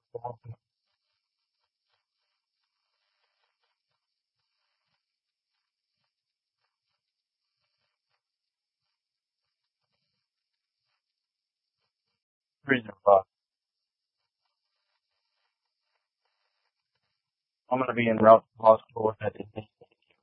Freezer Buck. I'm gonna be in Ralph Hospital with that Disney.